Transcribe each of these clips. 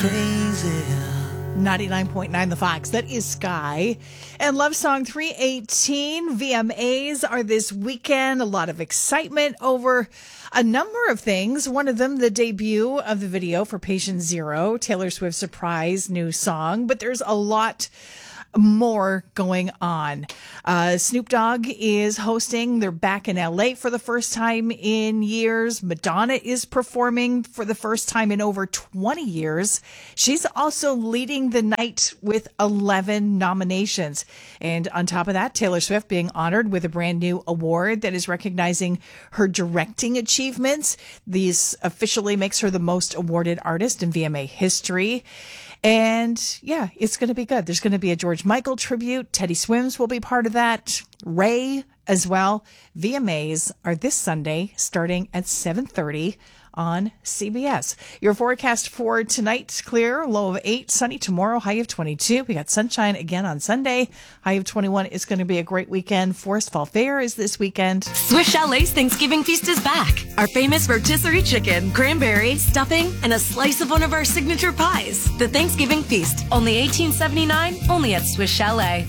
Crazy. 99.9 The Fox. That is Sky. And Love Song 318. VMAs are this weekend. A lot of excitement over a number of things. One of them, the debut of the video for Patient Zero, Taylor Swift's surprise new song. But there's a lot more going on. Snoop Dogg is hosting. They're back in LA for the first time in years. Madonna is performing for the first time in over 20 years. She's also leading the night with 11 nominations. And on top of that, Taylor Swift being honored with a brand new award that is recognizing her directing achievements. This officially makes her the most awarded artist in VMA history. And yeah, it's going to be good. There's going to be a George Michael tribute. Teddy Swims will be part of that. Ray as well. VMAs are this Sunday starting at 7:30 on CBS. Your forecast for tonight, clear, low of 8, sunny tomorrow, high of 22. We got sunshine again on Sunday, high of 21. It's going to be a great weekend. Forest Fall Fair is this weekend. Swiss Chalet's Thanksgiving feast is back. Our famous rotisserie chicken, cranberry, stuffing, and a slice of one of our signature pies. The Thanksgiving feast, only $18.79, only at Swiss Chalet.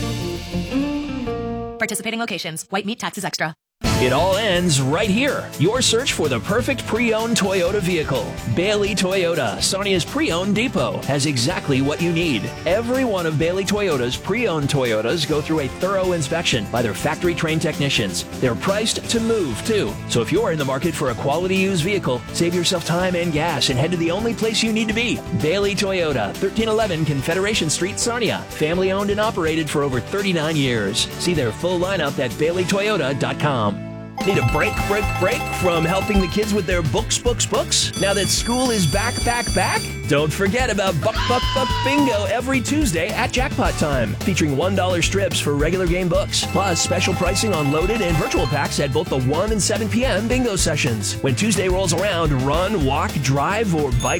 Participating locations, white meat taxes extra. It all ends right here. Your search for the perfect pre-owned Toyota vehicle. Bailey Toyota, Sarnia's pre-owned depot, has exactly what you need. Every one of Bailey Toyota's pre-owned Toyotas go through a thorough inspection by their factory-trained technicians. They're priced to move, too. So if you're in the market for a quality used vehicle, save yourself time and gas and head to the only place you need to be. Bailey Toyota, 1311 Confederation Street, Sarnia. Family-owned and operated for over 39 years. See their full lineup at BaileyToyota.com. Need a break from helping the kids with their books? Now that school is back? Don't forget about Buck Bingo every Tuesday at Jackpot Time, featuring $1 strips for regular game books, plus special pricing on loaded and virtual packs at both the 1 and 7 p.m. bingo sessions. When Tuesday rolls around, run, walk, drive, or bike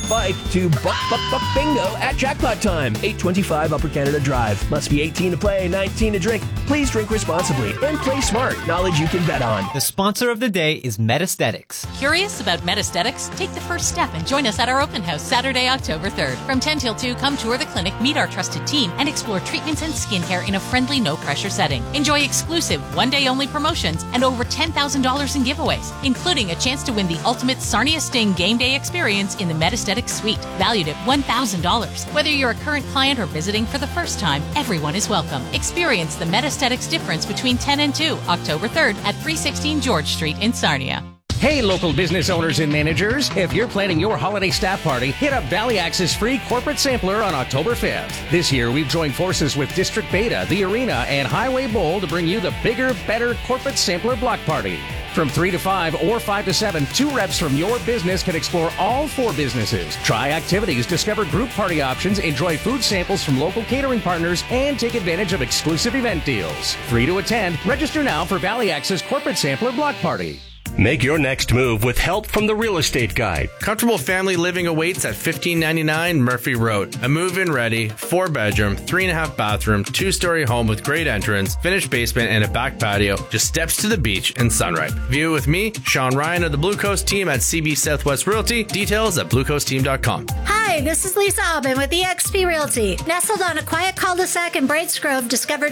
to Buck Bingo at Jackpot Time, 825 Upper Canada Drive. Must be 18 to play, 19 to drink. Please drink responsibly and play smart. Knowledge you can bet on. The sponsor of the day is Metaesthetics. Curious about Metaesthetics? Take the first step and join us at our open house Saturday, October 3rd. From 10 till 2, come tour the clinic, meet our trusted team, and explore treatments and skincare in a friendly, no-pressure setting. Enjoy exclusive, one-day-only promotions and over $10,000 in giveaways, including a chance to win the ultimate Sarnia Sting game day experience in the Metaesthetics Suite, valued at $1,000. Whether you're a current client or visiting for the first time, everyone is welcome. Experience the Metaesthetics difference between 10 and 2, October 3rd at 316 George Street in Sarnia. Hey, local business owners and managers. If you're planning your holiday staff party, hit up Valley Axe's free corporate sampler on October 5th. This year, we've joined forces with District Beta, The Arena, and Highway Bowl to bring you the bigger, better corporate sampler block party. From 3 to 5 or 5 to 7, 2 reps from your business can explore all 4 businesses. Try activities, discover group party options, enjoy food samples from local catering partners, and take advantage of exclusive event deals. Free to attend. Register now for Valley Axe's corporate sampler block party. Make your next move with help from the Real Estate Guide. Comfortable family living awaits at 1599 Murphy Road. A move-in ready, 4-bedroom, 3.5 bathroom, 2-story home with great entrance, finished basement, and a back patio. Just steps to the beach and sunrise. View with me, Sean Ryan of the Blue Coast team at CB Southwest Realty. Details at bluecoastteam.com. Hi, this is Lisa Aubin with eXp Realty. Nestled on a quiet cul-de-sac in Brights Grove, discover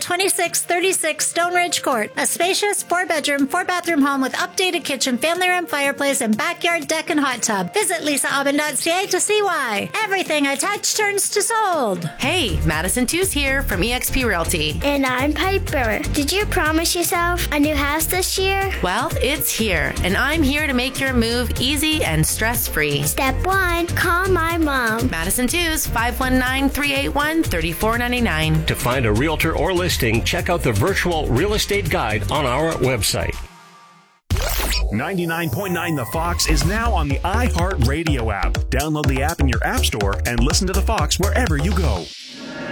2636 Stone Ridge Court. A spacious 4-bedroom, 4-bathroom home with updated kitchen, family room, fireplace, and backyard deck and hot tub. Visit lisaaubin.ca to see why. Everything I touch turns to sold. Hey, Madison Two's here from eXp Realty. And I'm Piper. Did you promise yourself a new house this year? Well, it's here, and I'm here to make your move easy and stress-free. Step 1, call my mom. Madison Two's 519-381-3499. To find a realtor or listing, check out the virtual real estate guide on our website. 99.9 The Fox is now on the iHeartRadio app. Download the app in your app store and listen to The Fox wherever you go.